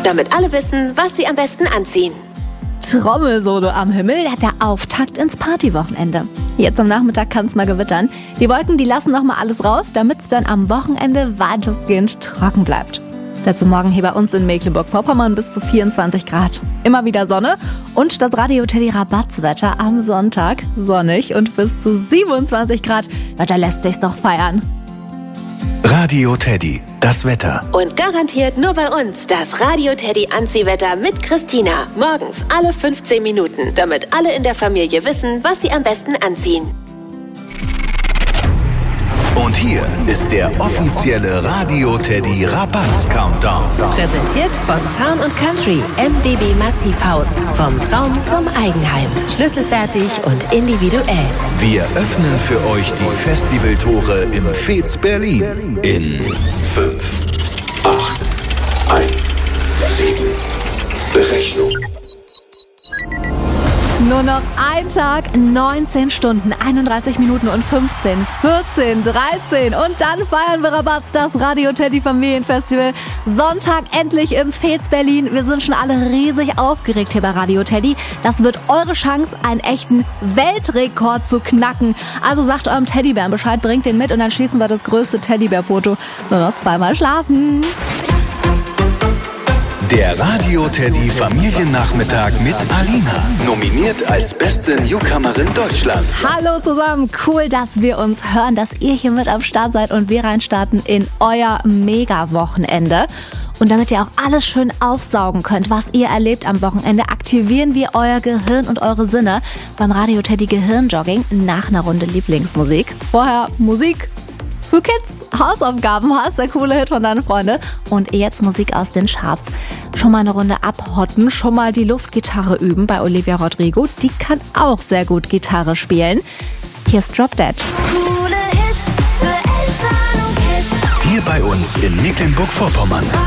damit alle wissen, was sie am besten anziehen. Trommelsolo am Himmel, der Auftakt ins Partywochenende. Jetzt am Nachmittag kann es mal gewittern. Die Wolken, die lassen noch mal alles raus, damit es dann am Wochenende weitestgehend trocken bleibt. Dazu morgen hier bei uns in Mecklenburg-Vorpommern bis zu 24 Grad. Immer wieder Sonne und das Radio Teddy Rabatzwetter am Sonntag. Sonnig und bis zu 27 Grad. Da lässt sich's doch feiern. Radio Teddy, das Wetter. Und garantiert nur bei uns das Radio Teddy Anziehwetter mit Christina. Morgens alle 15 Minuten, damit alle in der Familie wissen, was sie am besten anziehen. Und hier ist der offizielle Radio Teddy Rabatz-Countdown. Präsentiert von Town & Country, MDB Massivhaus. Vom Traum zum Eigenheim. Schlüsselfertig und individuell. Wir öffnen für euch die Festivaltore im Fez Berlin. In 5, 8, 1, 7. Berechnung. Nur noch ein Tag, 19 Stunden, 31 Minuten und 15, 14, 13 und dann feiern wir Rabatz, das Radio Teddy Familienfestival. Sonntag endlich im Fez Berlin. Wir sind schon alle riesig aufgeregt hier bei Radio Teddy. Das wird eure Chance, einen echten Weltrekord zu knacken. Also sagt eurem Teddybären Bescheid, bringt den mit und dann schießen wir das größte Teddybär-Foto. Nur noch zweimal schlafen. Der Radio Teddy Familiennachmittag mit Alina. Nominiert als beste Newcomerin Deutschlands. Hallo zusammen, cool, dass wir uns hören, dass ihr hier mit am Start seid und wir reinstarten in euer Mega-Wochenende. Und damit ihr auch alles schön aufsaugen könnt, was ihr erlebt am Wochenende, aktivieren wir euer Gehirn und eure Sinne beim Radio Teddy Gehirnjogging nach einer Runde Lieblingsmusik. Vorher Musik für Kids, Hausaufgaben hast, der coole Hit von deinen Freunden. Und jetzt Musik aus den Charts. Schon mal eine Runde abhotten, schon mal die Luftgitarre üben bei Olivia Rodrigo. Die kann auch sehr gut Gitarre spielen. Hier ist Drop Dead. Coole Hits für Eltern und Kids. Hier bei uns in Mecklenburg-Vorpommern.